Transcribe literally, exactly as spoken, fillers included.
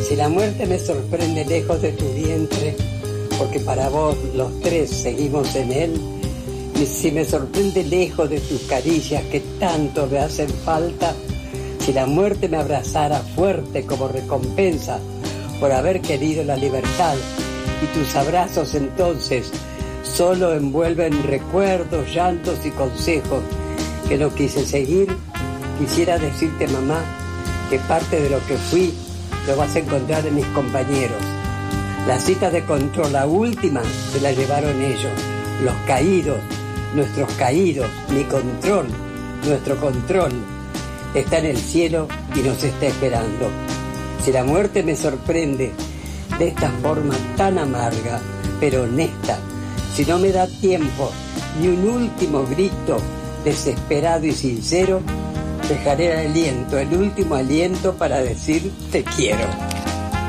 Si la muerte me sorprende lejos de tu vientre, porque para vos los tres seguimos en él, y si me sorprende lejos de tus caricias que tanto me hacen falta, si la muerte me abrazara fuerte como recompensa por haber querido la libertad, y tus abrazos entonces solo envuelven recuerdos, llantos y consejos que no quise seguir, quisiera decirte, mamá, que parte de lo que fui lo vas a encontrar en mis compañeros. La cita de control, la última, se la llevaron ellos, los caídos, nuestros caídos, mi control, nuestro control, está en el cielo y nos está esperando. Si la muerte me sorprende de esta forma tan amarga, pero honesta, si no me da tiempo ni un último grito desesperado y sincero, dejaré el aliento, el último aliento para decir te quiero.